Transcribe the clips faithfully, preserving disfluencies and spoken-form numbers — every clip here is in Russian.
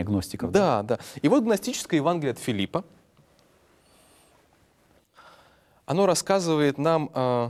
влияние гностиков. Да, да. И вот гностическое Евангелие от Филиппа, оно рассказывает нам э,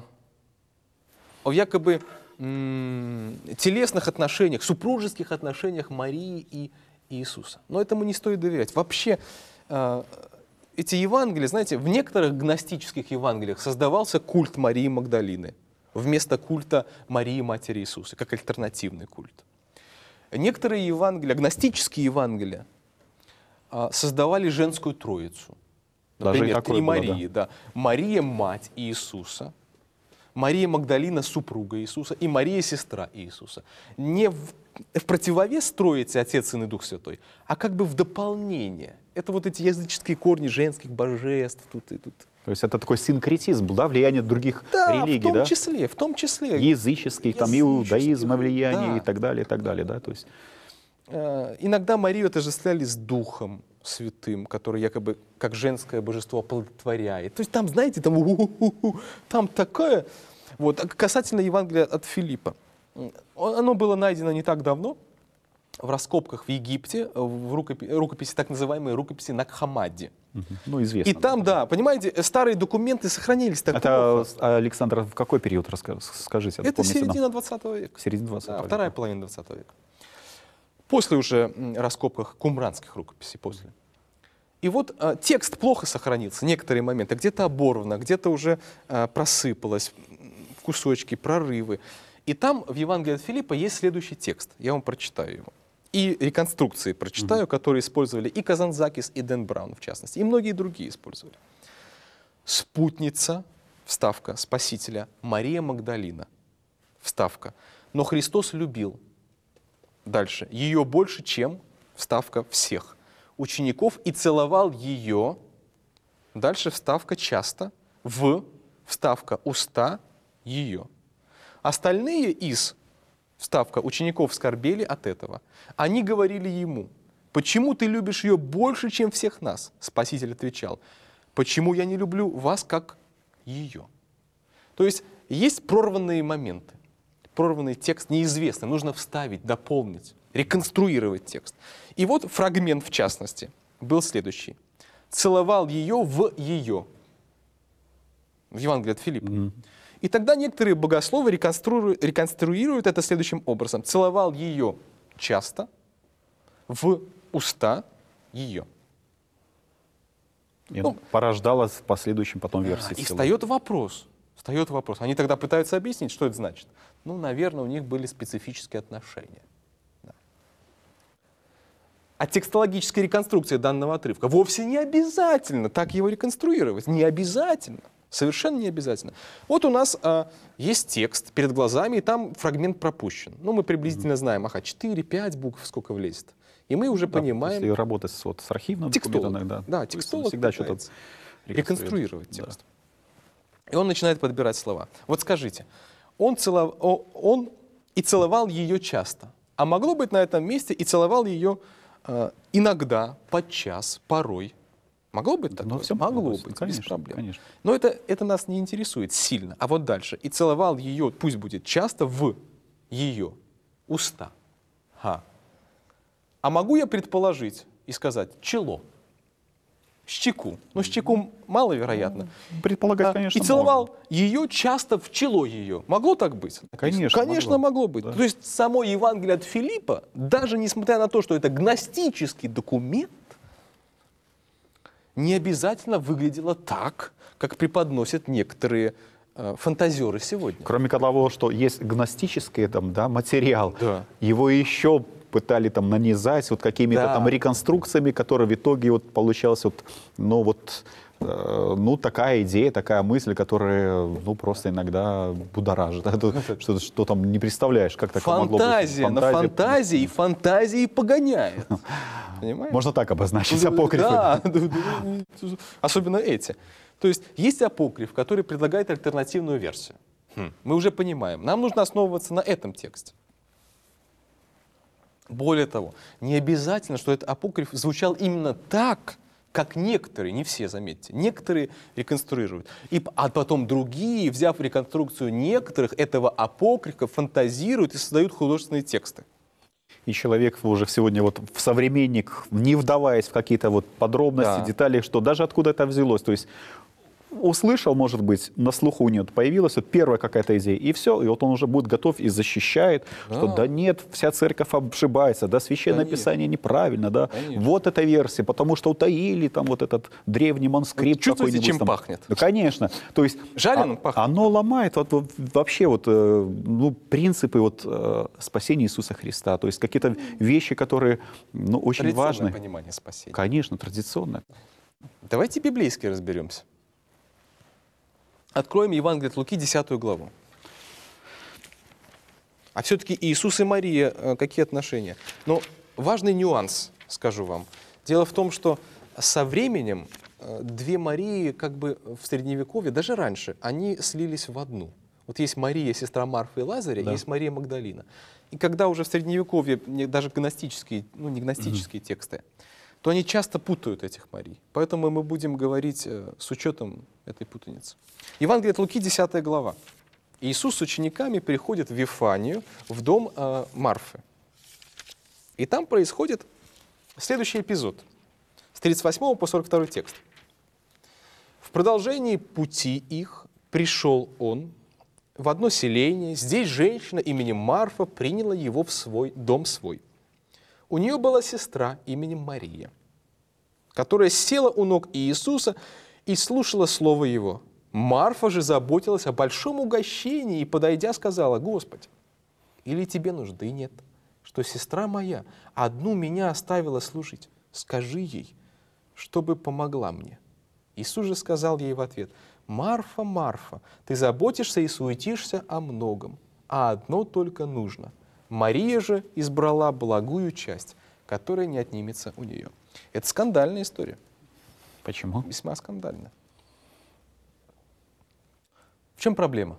о якобы м, телесных отношениях, супружеских отношениях Марии и Иисуса. Но этому не стоит доверять. Вообще, э, эти Евангелия, знаете, в некоторых гностических Евангелиях создавался культ Марии Магдалины вместо культа Марии Матери Иисуса, как альтернативный культ. Некоторые Евангелия, гностические Евангелия, э, создавали женскую троицу. Например, Даже три было, Марии. Да. Мария, мать Иисуса, Мария Магдалина, супруга Иисуса, и Мария, сестра Иисуса. Не в, в противовес Троице Отец, Сын и Дух Святой, а как бы в дополнение. Это вот эти языческие корни женских божеств тут и тут. То есть это такой синкретизм, да, влияние других Да, религий, в том да? числе, в том числе. Языческих, там, Языческих, иудаизма влияние да. и так далее, и так далее, да, то есть... Э, Иногда Марию отождествляли с Духом Святым, который якобы как женское божество оплодотворяет. То есть там, знаете, там, у-у-у-у, там такое. Вот. А касательно Евангелия от Филиппа. Оно было найдено не так давно в раскопках в Египте, в рукописи, рукописи так называемой рукописи Накхамадди. Ну, известно. И там, да, понимаете, старые документы сохранились так Это, плохо. Александр, в какой период, расскажите? Скажите, Это помните нам? середина двадцатого века. Середина двадцатого Да, века. вторая половина двадцатого века. После уже м, раскопках кумранских рукописей, после. И вот а, текст плохо сохранился, некоторые моменты, где-то оборвано, где-то уже а, просыпалось, в кусочки, прорывы. И там в Евангелии от Филиппа есть следующий текст, я вам прочитаю его. И реконструкции прочитаю, mm-hmm. которые использовали и Казанзакис, и Дэн Браун, в частности, и многие другие использовали. Спутница, вставка, Спасителя, Мария Магдалина, вставка. Но Христос любил. Дальше. Ее больше, чем, вставка, всех учеников, и целовал ее. Дальше вставка часто. В, вставка, уста ее. Остальные из, вставка, учеников скорбели от этого. Они говорили ему: почему ты любишь ее больше, чем всех нас? Спаситель отвечал: почему я не люблю вас, как ее? То есть есть прорванные моменты. Прорванный текст неизвестный, нужно вставить, дополнить, реконструировать текст. И вот фрагмент, в частности, был следующий. Целовал ее в ее. В Евангелии от Филиппа. Mm-hmm. И тогда некоторые богословы реконструируют, реконструируют это следующим образом. Целовал ее часто в уста ее. И ну, порождало в последующем потом версии. И встает вопрос. Встает вопрос. Они тогда пытаются объяснить, что это значит. Ну, наверное, у них были специфические отношения. Да. А текстологическая реконструкция данного отрывка вовсе не обязательно так его реконструировать. Не обязательно. Совершенно не обязательно. Вот у нас а, есть текст перед глазами, и там фрагмент пропущен. Ну, мы приблизительно знаем, ага, четыре-пять букв сколько влезет. И мы уже да, понимаем... Если работать с, вот, с архивным документом, да, да, текстолог всегда что-то реконструировать текст. Да. И он начинает подбирать слова. Вот скажите, он, целов... он и целовал ее часто, а могло быть на этом месте и целовал ее э, иногда, подчас, порой. Могло быть такое? Ну, все могло быть, быть, конечно, без проблем. Конечно. Но это, это нас не интересует сильно. А вот дальше. И целовал ее, пусть будет часто, в ее уста. Ха. А могу я предположить и сказать чело, щеку. Ну, щеку маловероятно. Предполагать, а, конечно, и целовал можно. ее часто в чело ее. Могло так быть? Конечно, Конечно, могло, могло быть. Да. То есть само Евангелие от Филиппа, даже несмотря на то, что это гностический документ, не обязательно выглядело так, как преподносят некоторые э, фантазеры сегодня. Кроме того, что есть гностический там, да, материал, да. его еще пытали там нанизать вот какими-то да. там реконструкциями, которые в итоге вот получалась вот, ну вот, э, ну такая идея, такая мысль, которая, ну просто иногда будоражит. Что, что там не представляешь, как такое могло быть. Фантазия на фантазии и фантазии погоняет. Понимаете? Можно так обозначить апокрифы. Да, особенно эти. То есть есть апокриф, который предлагает альтернативную версию. Хм. Мы уже понимаем, нам нужно основываться на этом тексте. Более того, не обязательно, что этот апокриф звучал именно так, как некоторые, не все, заметьте, некоторые реконструируют. И, а потом другие, взяв реконструкцию некоторых, этого апокрифа фантазируют и создают художественные тексты. И человек уже сегодня вот в современник, не вдаваясь в какие-то вот подробности, Да. детали, что даже откуда это взялось. То есть услышал, может быть, на слуху у него появилась вот первая какая-то идея, и все, и вот он уже будет готов и защищает, Да. что да нет, вся церковь ошибается, да, Священное Конечно. Писание неправильно, да, Конечно. вот эта версия, потому что утаили там вот этот древний манускрипт Вы чувствуете, какой-нибудь чем там. пахнет? Ну, конечно. То есть Жареным а- пахнет? оно ломает вот, вот вообще вот, э, ну, принципы вот, э, спасения Иисуса Христа, то есть какие-то вещи, которые ну, очень Традиционное важны. понимание спасения. Конечно, традиционно. Давайте библейски разберемся. Откроем Евангелие от Луки, десятую главу. А все-таки Иисус и Мария, э, какие отношения? Но важный нюанс, скажу вам. Дело в том, что со временем э, две Марии, как бы в Средневековье, даже раньше, они слились в одну. Вот есть Мария, сестра Марфы и Лазаря, Да. есть Мария Магдалина. И когда уже в Средневековье, не- даже гностические, ну не гностические тексты, то они часто путают этих Марий. Поэтому мы будем говорить э, с учетом этой путаницы. Евангелие от Луки, десятая глава. Иисус с учениками приходит в Вифанию, в дом э, Марфы. И там происходит следующий эпизод. С тридцать восьмого по сорок второй текст. В продолжении пути их пришел он в одно селение. Здесь женщина именем Марфа приняла его в свой дом свой. У нее была сестра именем Мария, которая села у ног Иисуса и слушала слово его. Марфа же заботилась о большом угощении и, подойдя, сказала: «Господи, или тебе нужды нет, что сестра моя одну меня оставила служить? Скажи ей, чтобы помогла мне». Иисус же сказал ей в ответ: «Марфа, Марфа, ты заботишься и суетишься о многом, а одно только нужно. Мария же избрала благую часть, которая не отнимется у нее». Это скандальная история, Почему? весьма скандальная. В чем проблема?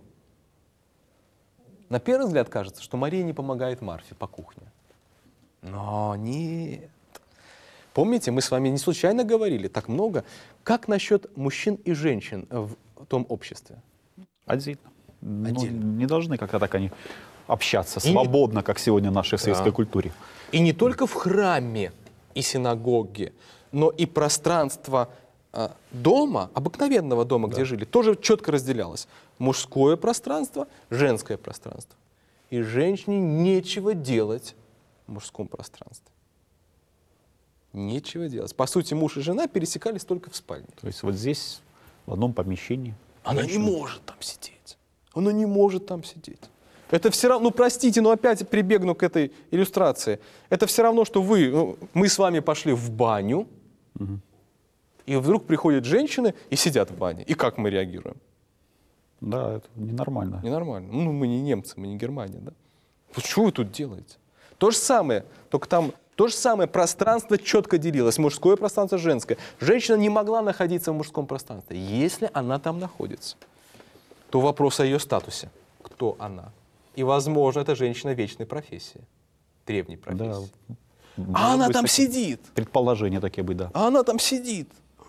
На первый взгляд кажется, что Мария не помогает Марфе по кухне. Но нет. Помните, мы с вами не случайно говорили так много. Как насчет мужчин и женщин в том обществе? Отдельно. Ну, Отдельно. не должны как-то так они общаться И не- свободно, как сегодня в нашей светской Да. культуре. И не только в храме и синагоге, но и пространство э, дома, обыкновенного дома, где жили, тоже четко разделялось. Мужское пространство, женское пространство. И женщине нечего делать в мужском пространстве. Нечего делать. По сути, муж и жена пересекались только в спальне. То есть вот здесь, в одном помещении. Она не женщина- может там сидеть. Она не может там сидеть. Это все равно, ну простите, но опять прибегну к этой иллюстрации. Это все равно, что вы, ну, мы с вами пошли в баню, и вдруг приходят женщины и сидят в бане. И как мы реагируем? Да, это ненормально. Ненормально. Ну, мы не немцы, мы не Германия, да? Вот что вы тут делаете? То же самое, только там то же самое пространство четко делилось. Мужское пространство, женское. Женщина не могла находиться в мужском пространстве. Если она там находится, то вопрос о ее статусе. Кто она? И, возможно, это женщина вечной профессии. Древней Да. профессии. Может А она быть, там такие сидит. Предположения такие быть, да. А она там сидит.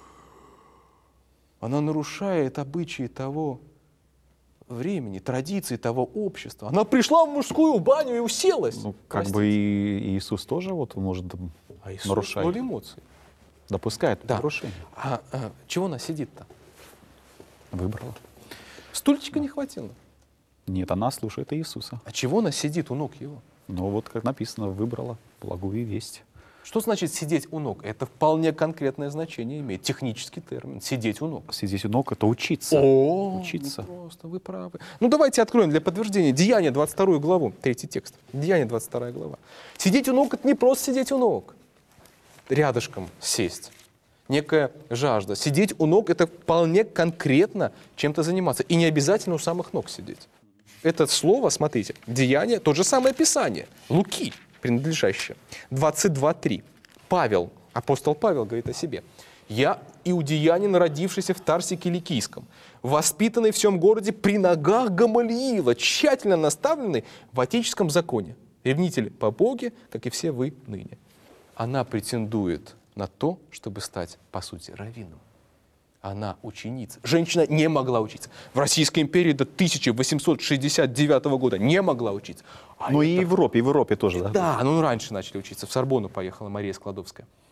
Она нарушает обычаи того времени, традиции того общества. Она пришла в мужскую баню и уселась. Ну, как бы и Иисус тоже вот может там А Иисус нарушать. ноль эмоций. Допускает Да. нарушение. А, а чего она сидит-то? Выбрала. Стульчика не хватило. Нет, она слушает Иисуса. А чего она сидит у ног его? Но вот как написано, выбрала благую весть. Что значит сидеть у ног? Это вполне конкретное значение имеет. Технический термин. Сидеть у ног. Сидеть у ног — это учиться. О, Учиться. ну просто, вы правы. Ну давайте откроем для подтверждения Деяния двадцать вторую главу, третий текст. Деяния двадцать вторая глава. Сидеть у ног — это не просто сидеть у ног. Рядышком сесть. Некая жажда. Сидеть у ног — это вполне конкретно чем-то заниматься. И не обязательно у самых ног сидеть. Это слово, смотрите, Деяние, тот же самое Писание, Луки, принадлежащее, двадцать два три. Павел, апостол Павел говорит о себе. «Я иудеянин, родившийся в Тарсе Киликийском, воспитанный в всем городе при ногах Гамалиила, тщательно наставленный в отеческом законе, ревнитель по Боге, как и все вы ныне». Она претендует на то, чтобы стать, по сути, раввином. Она ученица. Женщина не могла учиться. В Российской империи до тысяча восемьсот шестьдесят девятого года не могла учиться. А Ну это- и в Европе, и в Европе тоже, да? Да, ну раньше начали учиться. В Сорбонну поехала Мария Складовская.